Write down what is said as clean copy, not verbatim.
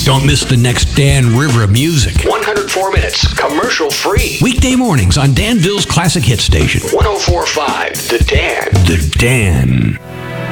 Don't miss the next Dan River of music. 104 minutes, commercial free. Weekday mornings on Danville's Classic Hit Station. 104.5, The Dan. The Dan.